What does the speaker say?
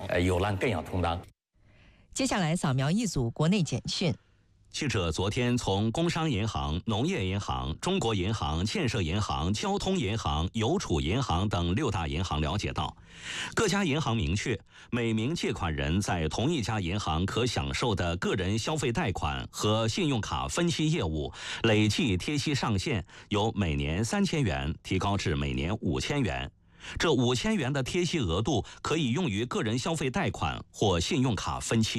有难更要同当。 接下来扫描一组国内简讯。 记者昨天从工商银行、农业银行、中国银行、建设银行、交通银行、邮储银行等6大银行了解到，各家银行明确，每名借款人在同一家银行可享受的个人消费贷款和信用卡分期业务累计贴息上限由每年3000元提高至每年5000元。这5000元的贴息额度可以用于个人消费贷款或信用卡分期。